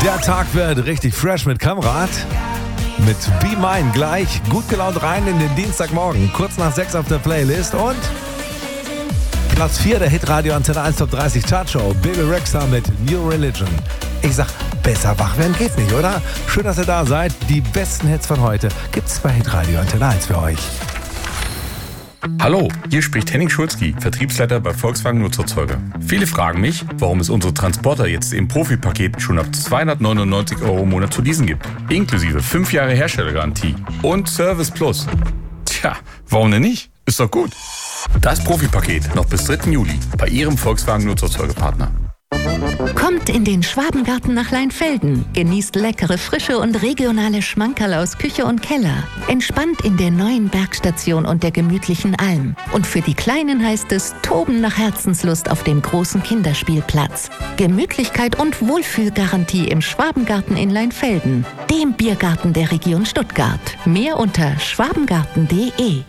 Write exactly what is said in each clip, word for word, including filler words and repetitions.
Der Tag wird richtig fresh mit Kamrat. Mit Be Mine gleich gut gelaunt rein in den Dienstagmorgen. Kurz nach sechs auf der Playlist und Platz vier der Hitradio Antenne eins Top dreißig Chartshow. Baby Rexha mit New Religion. Ich sag, besser wach werden geht's nicht, oder? Schön, dass ihr da seid. Die besten Hits von heute gibt's bei Hitradio Antenne eins für euch. Hallo, hier spricht Henning Schulzki, Vertriebsleiter bei Volkswagen Nutzerzeuger. Viele fragen mich, warum es unsere Transporter jetzt im Profi-Paket schon ab zweihundertneunundneunzig Euro im Monat zu leasen gibt. Inklusive fünf Jahre Herstellergarantie und Service Plus. Tja, warum denn nicht? Ist doch gut. Das Profi-Paket noch bis dritten Juli bei Ihrem Volkswagen Nutzerzeugerpartner. Kommt in den Schwabengarten nach Leinfelden. Genießt leckere, frische und regionale Schmankerl aus Küche und Keller. Entspannt in der neuen Bergstation und der gemütlichen Alm. Und für die Kleinen heißt es Toben nach Herzenslust auf dem großen Kinderspielplatz. Gemütlichkeit und Wohlfühlgarantie im Schwabengarten in Leinfelden. Dem Biergarten der Region Stuttgart. Mehr unter schwabengarten punkt de.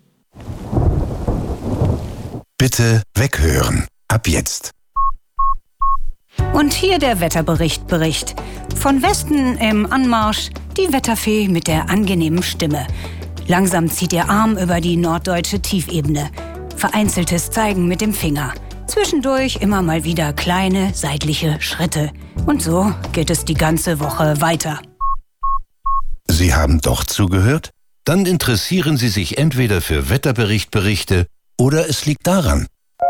Bitte weghören. Ab jetzt. Und hier der Wetterbericht Bericht. Von Westen im Anmarsch die Wetterfee mit der angenehmen Stimme. Langsam zieht ihr Arm über die norddeutsche Tiefebene. Vereinzeltes Zeigen mit dem Finger. Zwischendurch immer mal wieder kleine seitliche Schritte. Und so geht es die ganze Woche weiter. Sie haben doch zugehört? Dann interessieren Sie sich entweder für Wetterberichtberichte oder es liegt daran.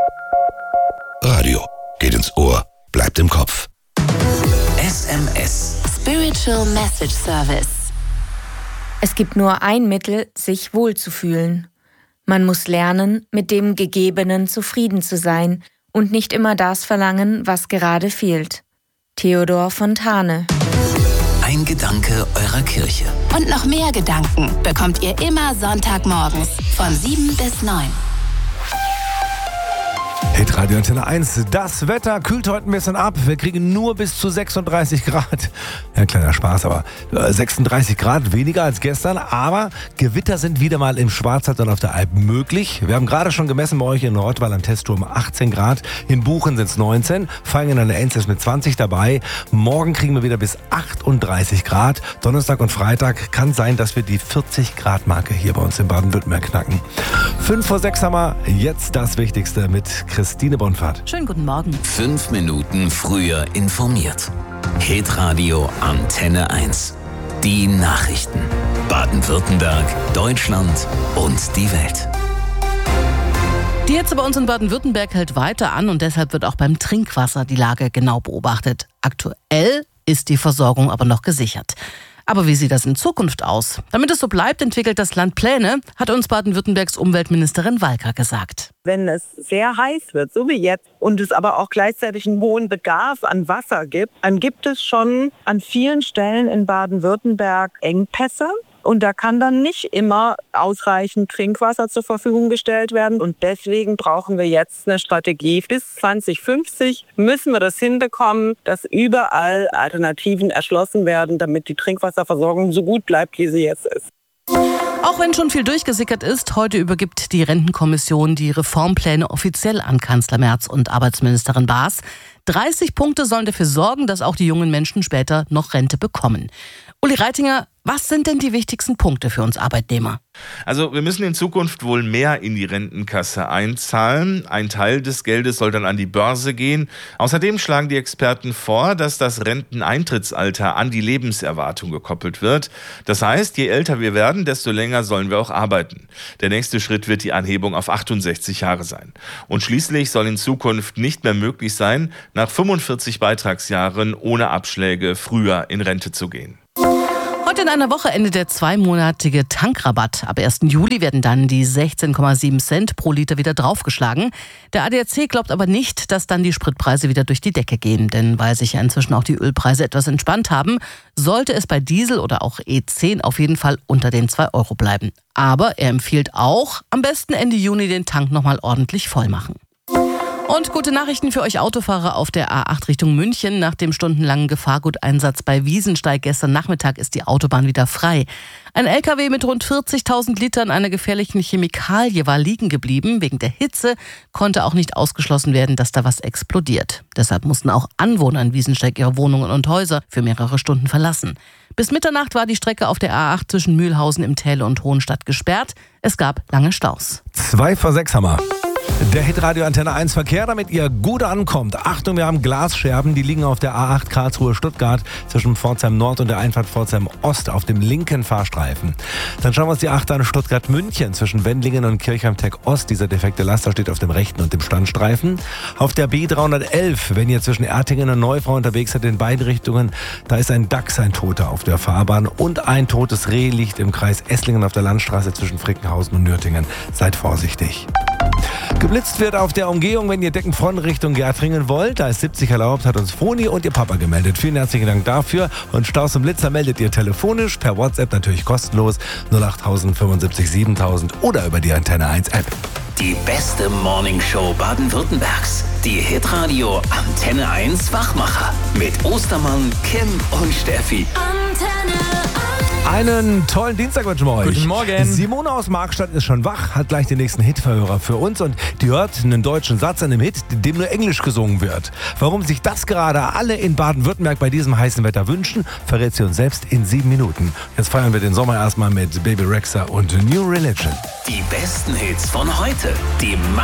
Radio geht ins Ohr. Bleibt im Kopf. S M S. Spiritual Message Service. Es gibt nur ein Mittel, sich wohlzufühlen. Man muss lernen, mit dem Gegebenen zufrieden zu sein und nicht immer das verlangen, was gerade fehlt. Theodor Fontane. Ein Gedanke eurer Kirche. Und noch mehr Gedanken bekommt ihr immer Sonntagmorgens von sieben bis neun. Hitradio Antenne eins, das Wetter kühlt heute ein bisschen ab. Wir kriegen nur bis zu sechsunddreißig Grad. Ja, kleiner Spaß, aber sechsunddreißig Grad weniger als gestern. Aber Gewitter sind wieder mal im Schwarzwald und auf der Alp möglich. Wir haben gerade schon gemessen bei euch in Nordwall am Testturm achtzehn Grad. In Buchen sind es neunzehn. Feigen an der Enz ist mit zwanzig dabei. Morgen kriegen wir wieder bis achtunddreißig Grad. Donnerstag und Freitag kann sein, dass wir die vierzig Grad Marke hier bei uns in Baden-Württemberg knacken. Fünf vor sechs haben wir jetzt das Wichtigste mit Christine Bonfahrt. Schönen guten Morgen. Fünf Minuten früher informiert. Hitradio Antenne eins. Die Nachrichten. Baden-Württemberg, Deutschland und die Welt. Die Hitze bei uns in Baden-Württemberg hält weiter an und deshalb wird auch beim Trinkwasser die Lage genau beobachtet. Aktuell ist die Versorgung aber noch gesichert. Aber wie sieht das in Zukunft aus? Damit es so bleibt, entwickelt das Land Pläne, hat uns Baden-Württembergs Umweltministerin Walker gesagt. Wenn es sehr heiß wird, so wie jetzt, und es aber auch gleichzeitig einen hohen Bedarf an Wasser gibt, dann gibt es schon an vielen Stellen in Baden-Württemberg Engpässe. Und da kann dann nicht immer ausreichend Trinkwasser zur Verfügung gestellt werden. Und deswegen brauchen wir jetzt eine Strategie. Bis zwanzig fünfzig müssen wir das hinbekommen, dass überall Alternativen erschlossen werden, damit die Trinkwasserversorgung so gut bleibt, wie sie jetzt ist. Auch wenn schon viel durchgesickert ist, heute übergibt die Rentenkommission die Reformpläne offiziell an Kanzler Merz und Arbeitsministerin Baas. dreißig Punkte sollen dafür sorgen, dass auch die jungen Menschen später noch Rente bekommen. Uli Reitinger, was sind denn die wichtigsten Punkte für uns Arbeitnehmer? Also wir müssen in Zukunft wohl mehr in die Rentenkasse einzahlen. Ein Teil des Geldes soll dann an die Börse gehen. Außerdem schlagen die Experten vor, dass das Renteneintrittsalter an die Lebenserwartung gekoppelt wird. Das heißt, je älter wir werden, desto länger sollen wir auch arbeiten. Der nächste Schritt wird die Anhebung auf achtundsechzig Jahre sein. Und schließlich soll in Zukunft nicht mehr möglich sein, nach fünfundvierzig Beitragsjahren ohne Abschläge früher in Rente zu gehen. Heute in einer Woche endet der zweimonatige Tankrabatt. Ab ersten Juli werden dann die sechzehn Komma sieben Cent pro Liter wieder draufgeschlagen. Der A D A C glaubt aber nicht, dass dann die Spritpreise wieder durch die Decke gehen. Denn weil sich ja inzwischen auch die Ölpreise etwas entspannt haben, sollte es bei Diesel oder auch E zehn auf jeden Fall unter den zwei Euro bleiben. Aber er empfiehlt auch, am besten Ende Juni den Tank nochmal ordentlich voll machen. Und gute Nachrichten für euch Autofahrer auf der A acht Richtung München. Nach dem stundenlangen Gefahrguteinsatz bei Wiesensteig gestern Nachmittag ist die Autobahn wieder frei. Ein L K W mit rund vierzigtausend Litern einer gefährlichen Chemikalie war liegen geblieben. Wegen der Hitze konnte auch nicht ausgeschlossen werden, dass da was explodiert. Deshalb mussten auch Anwohner in Wiesensteig ihre Wohnungen und Häuser für mehrere Stunden verlassen. Bis Mitternacht war die Strecke auf der A acht zwischen Mühlhausen im Täle und Hohenstadt gesperrt. Es gab lange Staus. Zwei vor sechs haben wir. Der Hitradio Antenne eins Verkehr, damit ihr gut ankommt. Achtung, wir haben Glasscherben, die liegen auf der A acht Karlsruhe-Stuttgart zwischen Pforzheim Nord und der Einfahrt Pforzheim Ost auf dem linken Fahrstreifen. Dann schauen wir uns die acht an, Stuttgart-München zwischen Wendlingen und Kirchheim-Tech Ost. Dieser defekte Laster steht auf dem rechten und dem Standstreifen. Auf der B dreihundertelf, wenn ihr zwischen Ertingen und Neufrau unterwegs seid in beiden Richtungen, da ist ein Dachs, ein Toter auf der Fahrbahn und ein totes Reh liegt im Kreis Esslingen auf der Landstraße zwischen Frickenhausen und Nürtingen. Seid vorsichtig. Geblitzt wird auf der Umgehung, wenn ihr Deckenfront Richtung Gärtringen wollt. Da ist siebzig erlaubt, hat uns Froni und ihr Papa gemeldet. Vielen herzlichen Dank dafür. Und Staus und Blitzer meldet ihr telefonisch, per WhatsApp natürlich kostenlos, null acht null null fünfundsiebzig siebentausend oder über die Antenne eins App. Die beste Morningshow Baden-Württembergs. Die Hitradio Antenne eins Wachmacher. Mit Ostermann, Kim und Steffi. Antenne Einen tollen Dienstag wünschen wir euch. Guten Morgen. Simone aus Markstadt ist schon wach, hat gleich den nächsten Hitverhörer für uns und die hört einen deutschen Satz an dem Hit, in dem nur Englisch gesungen wird. Warum sich das gerade alle in Baden-Württemberg bei diesem heißen Wetter wünschen, verrät sie uns selbst in sieben Minuten. Jetzt feiern wir den Sommer erstmal mit Baby Rexha und New Religion. Die besten Hits von heute. Die